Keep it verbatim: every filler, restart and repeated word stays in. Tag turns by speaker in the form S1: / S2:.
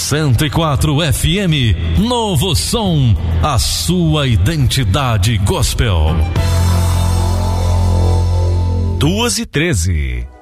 S1: cento e quatro F M, Novo Som, a sua identidade gospel.
S2: Duas e treze.